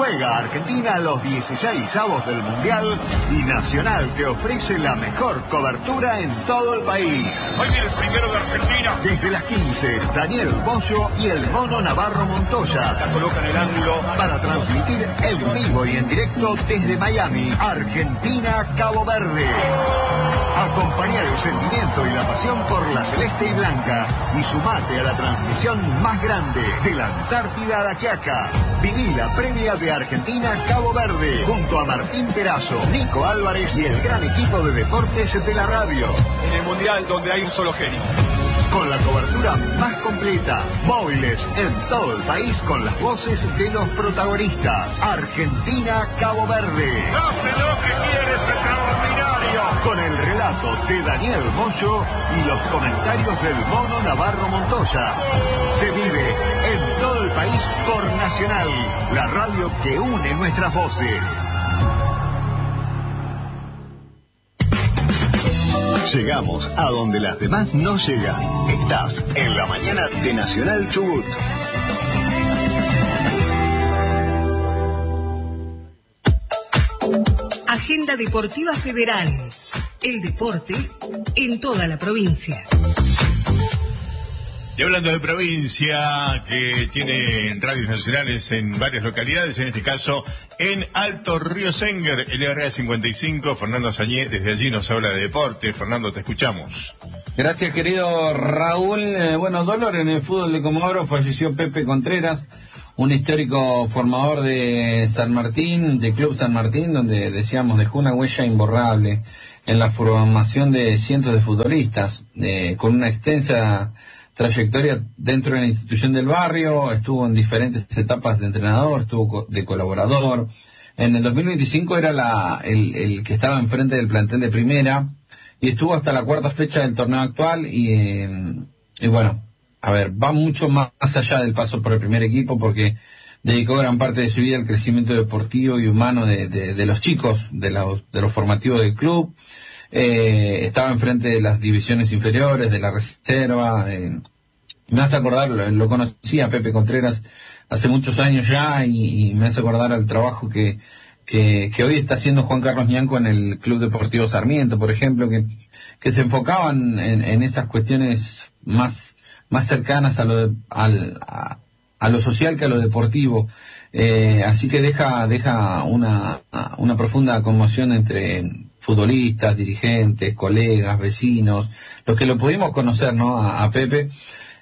Juega Argentina a los 16avos del Mundial y Nacional te ofrece la mejor cobertura en todo el país. Hoy viene el primero de Argentina. Desde las 15, Daniel Moyo y el Mono Navarro Montoya La coloca en el ángulo para transmitir en vivo y en directo desde Miami, Argentina, Cabo Verde. Acompañá el sentimiento y la pasión por la celeste y blanca y sumate a la transmisión más grande de la Antártida a la Quiaca. Viví la previa de Argentina Cabo Verde junto a Martín Perazo, Nico Álvarez y el gran equipo de deportes de la radio. en el Mundial donde hay un solo genio. Con la cobertura más completa, móviles en todo el país con las voces de los protagonistas. Argentina Cabo Verde. ¡Hace lo que quiere ese extraordinario! Con el relato de Daniel Moyo y los comentarios del Mono Navarro Montoya. Se vive en todo el país por Nacional, la radio que une nuestras voces. Llegamos a donde las demás no llegan. Estás en la mañana de Nacional Chubut. Agenda Deportiva Federal. El deporte en toda la provincia. Y hablando de provincia, que tiene radios nacionales en varias localidades, en este caso en Alto Río Senger, LRA 55, Fernando Sañé, desde allí nos habla de deporte. Fernando, te escuchamos. Gracias, querido Raúl. Dolor en el fútbol de Comodoro, falleció Pepe Contreras, un histórico formador de San Martín, de Club San Martín, donde decíamos dejó una huella imborrable en la formación de cientos de futbolistas, con una extensa trayectoria dentro de la institución del barrio, estuvo en diferentes etapas de entrenador, estuvo de colaborador. En el 2025 era el que estaba enfrente del plantel de primera y estuvo hasta la cuarta fecha del torneo actual y bueno, a ver, va mucho más allá del paso por el primer equipo porque dedicó gran parte de su vida al crecimiento deportivo y humano de los chicos, de los formativos del club. Estaba enfrente de las divisiones inferiores, de la reserva. Me hace acordar, lo conocí a Pepe Contreras hace muchos años ya y me hace acordar al trabajo que hoy está haciendo Juan Carlos Ñanco en el Club Deportivo Sarmiento, por ejemplo, que se enfocaban en esas cuestiones más cercanas a lo social que a lo deportivo. Así que deja una profunda conmoción entre futbolistas, dirigentes, colegas, vecinos, los que lo pudimos conocer, ¿no? A Pepe.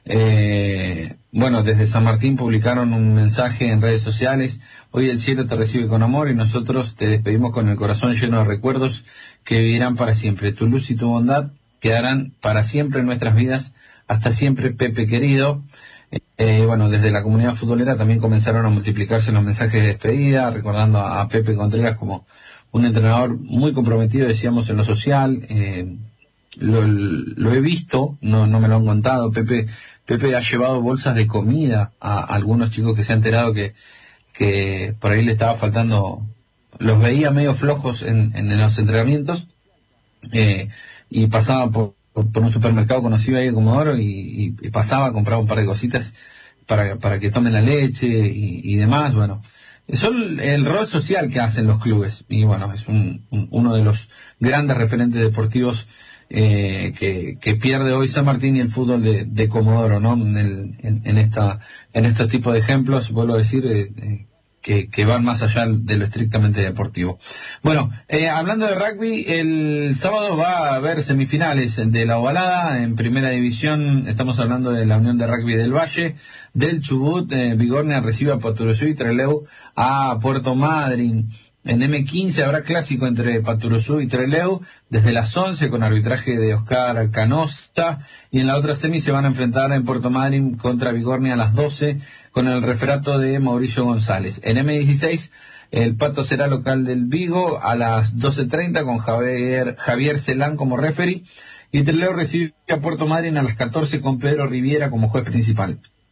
Desde San Martín publicaron un mensaje en redes sociales: hoy el cielo te recibe con amor y nosotros te despedimos con el corazón lleno de recuerdos que vivirán para siempre. Tu luz y tu bondad quedarán para siempre en nuestras vidas. Hasta siempre, Pepe querido. Desde la comunidad futbolera también comenzaron a multiplicarse los mensajes de despedida, recordando a Pepe Contreras como un entrenador muy comprometido, decíamos, en lo social. Lo he visto, no me lo han contado. Pepe ha llevado bolsas de comida a algunos chicos que se han enterado que por ahí le estaba faltando, los veía medio flojos en los entrenamientos, y pasaba por un supermercado conocido ahí en Comodoro y pasaba, compraba un par de cositas para que tomen la leche y demás. Bueno, son el rol social que hacen los clubes y bueno, es uno de los grandes referentes deportivos que pierde hoy San Martín y el fútbol de Comodoro, ¿no? En estos tipos de ejemplos, vuelvo a decir, que van más allá de lo estrictamente deportivo. Bueno, hablando de rugby, el sábado va a haber semifinales de la Ovalada en primera división. Estamos hablando de la Unión de Rugby del Valle, del Chubut. Bigornia recibe a Paturuzú y Trelew a Puerto Madryn. En M15 habrá clásico entre Paturuzú y Trelew desde las 11 con arbitraje de Oscar Canosta, y en la otra semi se van a enfrentar en Puerto Madryn contra Bigornia a las 12 con el referato de Mauricio González. En M16 el Pato será local del Vigo a las 12:30 con Javier Celán como referee, y Trelew recibe a Puerto Madryn a las 14 con Pedro Riviera como juez principal.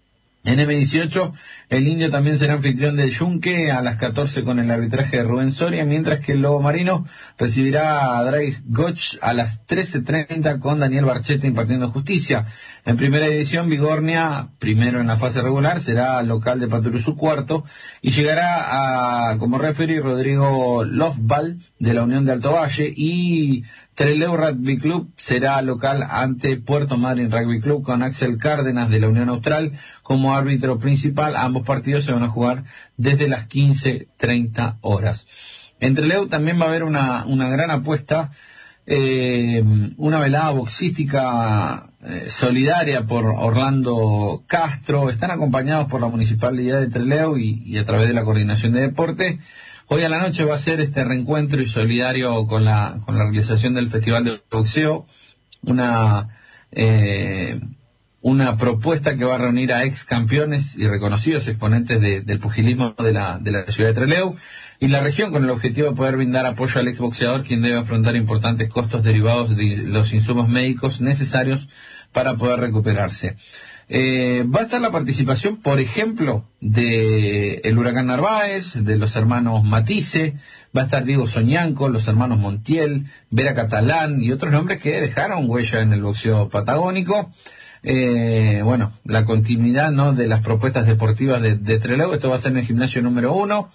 En M18, el Indio también será anfitrión del Yunque a las 14 con el arbitraje de Rubén Soria, mientras que el Lobo Marino recibirá a Drake Goch a las 13:30 con Daniel Barcheta impartiendo justicia. En primera división, Vigornia, primero en la fase regular, será local de Patrusú cuarto y llegará como referee Rodrigo Lofval de la Unión de Alto Valle, y Trelew Rugby Club será local ante Puerto Madryn Rugby Club con Axel Cárdenas de la Unión Austral como árbitro principal. Ambos partidos se van a jugar desde las 15:30 horas. En Trelew también va a haber una gran apuesta, una velada boxística solidaria por Orlando Castro. Están acompañados por la Municipalidad de Trelew y a través de la Coordinación de Deporte. Hoy a la noche va a ser este reencuentro y solidario con la realización del Festival de Boxeo, una propuesta que va a reunir a ex campeones y reconocidos exponentes del pugilismo de la ciudad de Trelew y la región, con el objetivo de poder brindar apoyo al exboxeador, quien debe afrontar importantes costos derivados de los insumos médicos necesarios para poder recuperarse. Va a estar la participación, por ejemplo, de el Huracán Narváez, de los hermanos Matisse, va a estar Diego Soñanco, los hermanos Montiel, Vera Catalán y otros nombres que dejaron huella en el boxeo patagónico. La continuidad, ¿no?, de las propuestas deportivas de Trelew. Esto va a ser en el gimnasio número 1,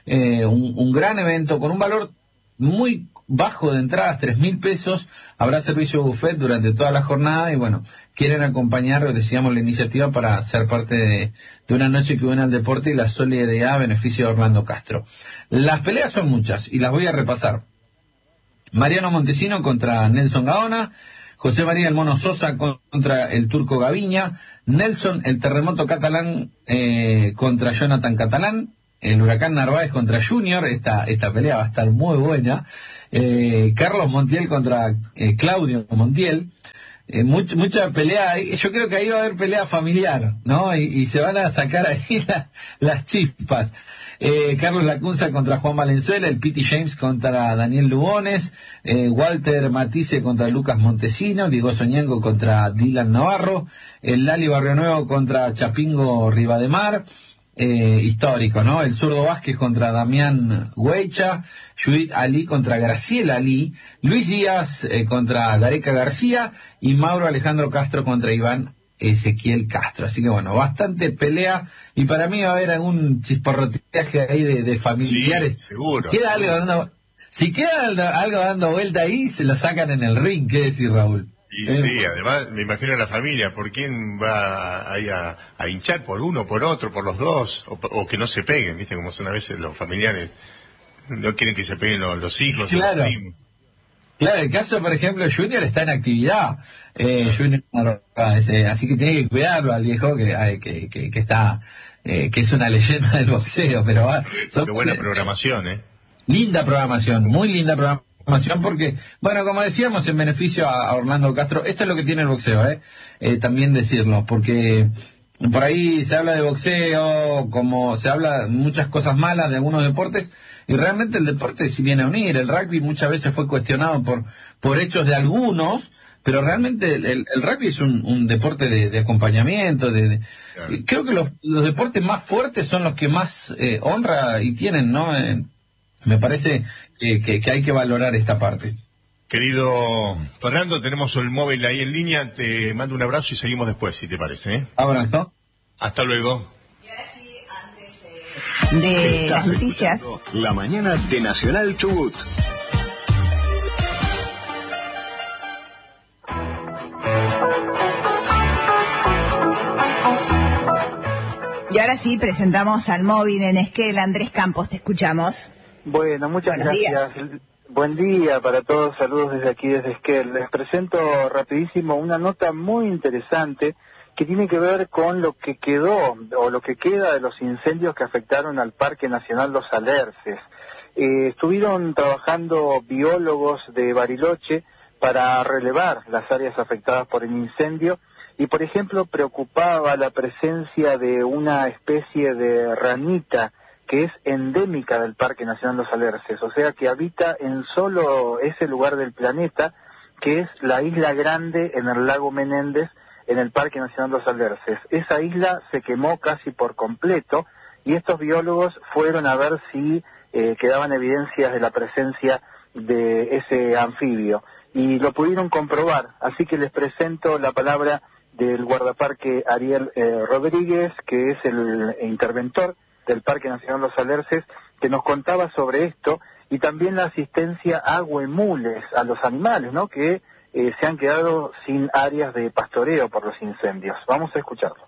un gran evento con un valor muy bajo de entradas, 3.000 pesos, habrá servicio buffet durante toda la jornada y quieren acompañar, decíamos, la iniciativa para ser parte de una noche que une al deporte y la solidaridad a beneficio de Orlando Castro. Las peleas son muchas y las voy a repasar. Mariano Montesino contra Nelson Gaona, José María el Mono Sosa contra el Turco Gaviña, Nelson el Terremoto Catalán contra Jonathan Catalán, el Huracán Narváez contra Junior. Esta pelea va a estar muy buena. Carlos Montiel contra Claudio Montiel. Mucha pelea. Yo creo que ahí va a haber pelea familiar, ¿no? Y se van a sacar ahí las chispas. Carlos Lacunza contra Juan Valenzuela, el Pity James contra Daniel Lugones, Walter Matisse contra Lucas Montesino, Diego Soñango contra Dylan Navarro, el Lali Barrio Nuevo contra Chapingo Rivademar, histórico, ¿no? El Zurdo Vázquez contra Damián Huecha, Judith Ali contra Graciela Ali, Luis Díaz contra Gareca García y Mauro Alejandro Castro contra Iván Ezequiel Castro. Así que bastante pelea y para mí va a haber algún chisporroteaje ahí de familiares. Sí, seguro. Si queda algo dando vuelta ahí, se lo sacan en el ring. ¿Qué decir, Raúl? Y sí, además me imagino a la familia, ¿por quién va ahí a hinchar? ¿Por uno, por otro, por los dos? O que no se peguen, ¿viste? Como son a veces los familiares, no quieren que se peguen los hijos. Claro. Los primos. Claro, el caso, por ejemplo, Junior está en actividad. Junior, así que tiene que cuidarlo al viejo que está, que es una leyenda del boxeo, pero Qué buena programación, Linda programación, muy linda programación. Porque, como decíamos, en beneficio a Orlando Castro, esto es lo que tiene el boxeo, también decirlo, porque por ahí se habla de boxeo, como se habla muchas cosas malas de algunos deportes, y realmente el deporte sí viene a unir. El rugby muchas veces fue cuestionado por hechos de algunos, pero realmente el rugby es un deporte de acompañamiento, Claro. Creo que los deportes más fuertes son los que más honra y tienen, ¿no? Me parece que hay que valorar esta parte. Querido Fernando, tenemos el móvil ahí en línea, te mando un abrazo y seguimos después, si te parece. Abrazo. Hasta luego. De las Estás noticias. escuchando La mañana de Nacional Chubut. Y ahora sí, presentamos al móvil en Esquel. Andrés Campos, te escuchamos. Bueno, muchas Buenos gracias. Buen día para todos, saludos desde aquí, desde Esquel. Les presento rapidísimo una nota muy interesante que tiene que ver con lo que quedó o lo que queda de los incendios que afectaron al Parque Nacional Los Alerces. Estuvieron trabajando biólogos de Bariloche para relevar las áreas afectadas por el incendio y, por ejemplo, preocupaba la presencia de una especie de ranita que es endémica del Parque Nacional Los Alerces, o sea que habita en solo ese lugar del planeta, que es la Isla Grande en el lago Menéndez, en el Parque Nacional Los Alerces. Esa isla se quemó casi por completo y estos biólogos fueron a ver si quedaban evidencias de la presencia de ese anfibio y lo pudieron comprobar, así que les presento la palabra del guardaparque Ariel Rodríguez, que es el interventor del Parque Nacional Los Alerces, que nos contaba sobre esto, y también la asistencia a huemules, a los animales, ¿no?, que se han quedado sin áreas de pastoreo por los incendios. Vamos a escucharlo.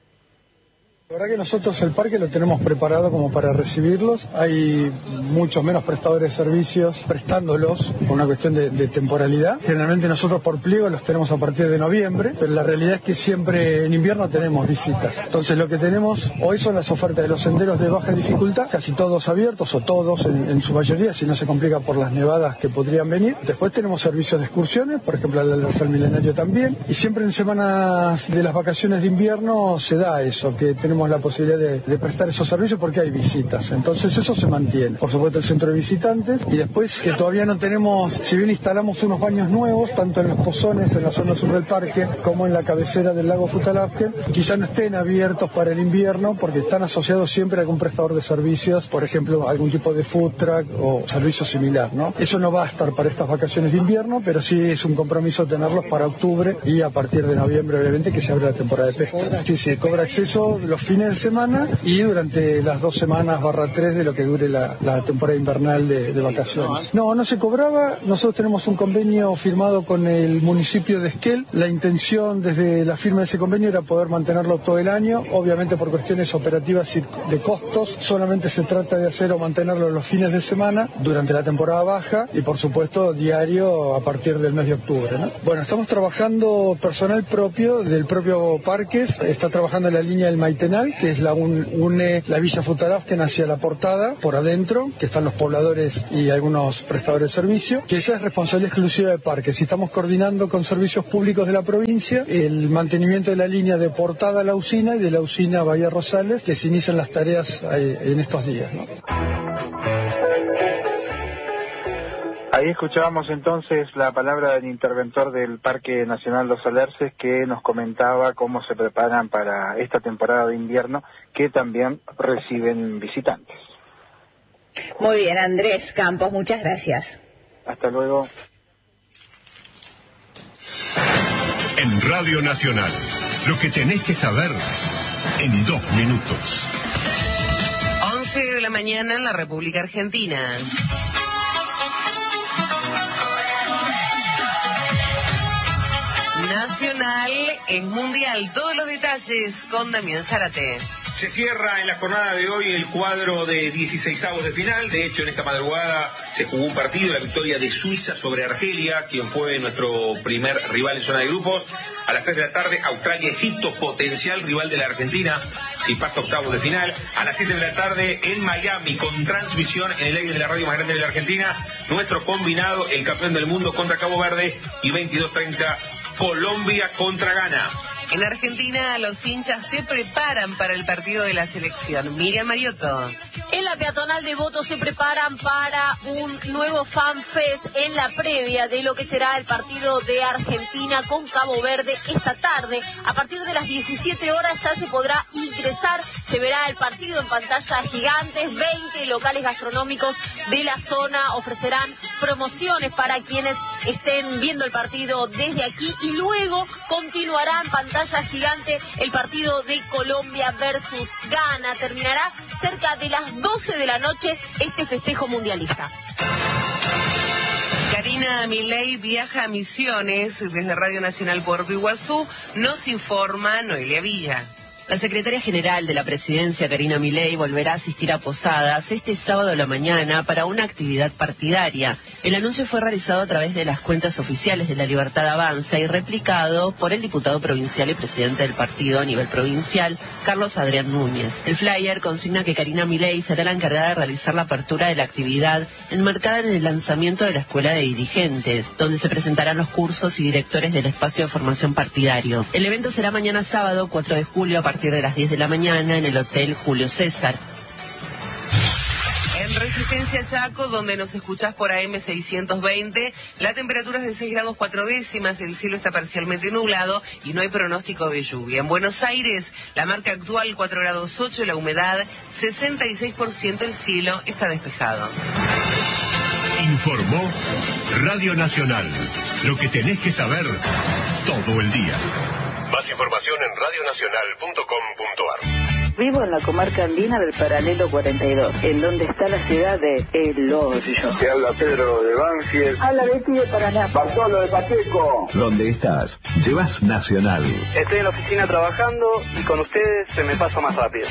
La verdad que nosotros el parque lo tenemos preparado como para recibirlos. Hay muchos menos prestadores de servicios prestándolos por una cuestión de temporalidad. Generalmente nosotros por pliego los tenemos a partir de noviembre, pero la realidad es que siempre en invierno tenemos visitas. Entonces lo que tenemos hoy son las ofertas de los senderos de baja dificultad, casi todos abiertos o todos en su mayoría, si no se complica por las nevadas que podrían venir. Después tenemos servicios de excursiones, por ejemplo el Alerce Milenario también. Y siempre en semanas de las vacaciones de invierno se da eso, que tenemos la posibilidad de prestar esos servicios porque hay visitas, entonces eso se mantiene. Por supuesto el centro de visitantes, y después que todavía no tenemos, si bien instalamos unos baños nuevos, tanto en los pozones, en la zona sur del parque, como en la cabecera del lago Futalaufken, quizá no estén abiertos para el invierno porque están asociados siempre a algún prestador de servicios, por ejemplo algún tipo de food truck o servicio similar, ¿no? Eso no va a estar para estas vacaciones de invierno, pero sí es un compromiso tenerlos para octubre y a partir de noviembre, obviamente, que se abre la temporada de pesca. Sí, se cobra acceso los fines de semana y durante las 2 semanas /3 de lo que dure la temporada invernal de vacaciones. No se cobraba. Nosotros tenemos un convenio firmado con el municipio de Esquel. La intención desde la firma de ese convenio era poder mantenerlo todo el año. Obviamente por cuestiones operativas y de costos solamente se trata de hacer o mantenerlo los fines de semana durante la temporada baja y por supuesto diario a partir del mes de octubre, ¿no? Bueno, estamos trabajando personal propio del propio Parques. Está trabajando en la línea del Maitenal, que es une la Villa Futalaufken hacia la Portada, por adentro, que están los pobladores y algunos prestadores de servicio, que esa es responsabilidad exclusiva de Parques. Y estamos coordinando con servicios públicos de la provincia el mantenimiento de la línea de Portada a la usina y de la usina a Bahía Rosales, que se inician las tareas en estos días, ¿no? Ahí escuchábamos entonces la palabra del interventor del Parque Nacional Los Alerces, que nos comentaba cómo se preparan para esta temporada de invierno, que también reciben visitantes. Muy bien, Andrés Campos, muchas gracias. Hasta luego. En Radio Nacional, lo que tenés que saber en 2 minutos. 11 de la mañana en la República Argentina. Nacional es mundial. Todos los detalles con Damián Zárate. Se cierra en la jornada de hoy el cuadro de 16avos de final. De hecho, en esta madrugada se jugó un partido, la victoria de Suiza sobre Argelia, quien fue nuestro primer rival en zona de grupos. A las 3 de la tarde, Australia-Egipto, potencial rival de la Argentina, si pasa octavos de final. A las 7 de la tarde, en Miami, con transmisión en el aire de la radio más grande de la Argentina, nuestro combinado, el campeón del mundo contra Cabo Verde, y 22:30, Colombia contra Ghana. En Argentina, los hinchas se preparan para el partido de la selección. Miriam Mariotto. En la peatonal de Voto se preparan para un nuevo Fan Fest en la previa de lo que será el partido de Argentina con Cabo Verde esta tarde. A partir de las 17 horas ya se podrá ingresar. Se verá el partido en pantallas gigantes. 20 locales gastronómicos de la zona ofrecerán promociones para quienes estén viendo el partido desde aquí. Y luego continuará en pantalla gigante el partido de Colombia versus Ghana. Terminará cerca de las 12 de la noche este festejo mundialista. Karina Milei viaja a Misiones desde Radio Nacional Puerto Iguazú. Nos informa Noelia Villa. La secretaria general de la presidencia, Karina Milei, volverá a asistir a Posadas este sábado a la mañana para una actividad partidaria. El anuncio fue realizado a través de las cuentas oficiales de La Libertad Avanza y replicado por el diputado provincial y presidente del partido a nivel provincial, Carlos Adrián Núñez. El flyer consigna que Karina Milei será la encargada de realizar la apertura de la actividad enmarcada en el lanzamiento de la Escuela de Dirigentes, donde se presentarán los cursos y directores del espacio de formación partidario. El evento será mañana sábado, 4 de julio, a partir de las 10 de la mañana en el Hotel Julio César. En Resistencia Chaco, donde nos escuchás por AM 620. La temperatura es de 6 grados 4 décimas, el cielo está parcialmente nublado y no hay pronóstico de lluvia. En Buenos Aires, la marca actual 4 grados 8, la humedad 66%, el cielo está despejado. Informó Radio Nacional. Lo que tenés que saber todo el día. Más información en radionacional.com.ar. Vivo en la comarca andina del Paralelo 42, en donde está la ciudad de El Hoyo. Te habla Pedro de Banfield. Habla Betty de Paraná. Bartolo de Pacheco. ¿Dónde estás? Llevas Nacional. Estoy en la oficina trabajando y con ustedes se me pasa más rápido.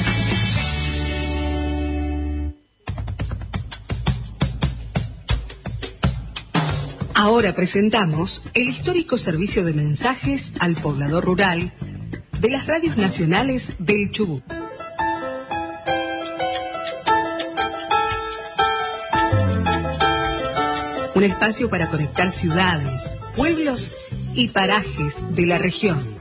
Ahora presentamos el histórico servicio de mensajes al poblador rural de las radios nacionales del Chubut. Un espacio para conectar ciudades, pueblos y parajes de la región.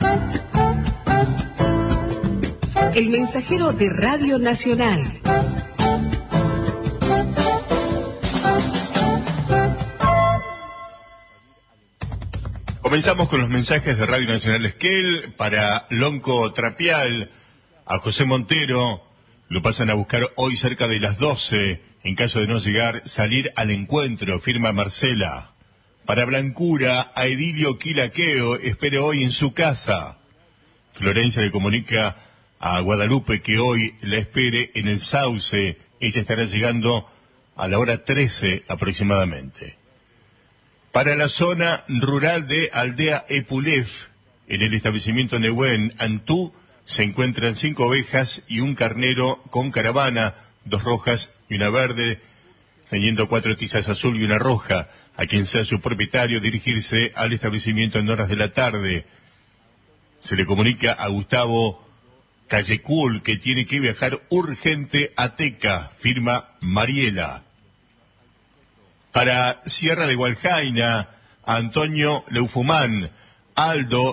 El mensajero de Radio Nacional. Comenzamos con los mensajes de Radio Nacional Esquel. Para Lonco Trapial, a José Montero, lo pasan a buscar hoy cerca de las 12. En caso de no llegar, salir al encuentro, firma Marcela. Para Blancura, a Edilio Quilaqueo, espere hoy en su casa. Florencia le comunica a Guadalupe que hoy la espere en el Sauce. Ella estará llegando a la hora 13 aproximadamente. Para la zona rural de Aldea Epulef, en el establecimiento Nehuen Antú, se encuentran 5 ovejas y un carnero con caravana, 2 rojas y una verde, teniendo 4 tizas azul y una roja. A quien sea su propietario, dirigirse al establecimiento en horas de la tarde. Se le comunica a Gustavo Callecul que tiene que viajar urgente a Teca, firma Mariela. Para Sierra de Gualjaina, Antonio Leufumán, Aldo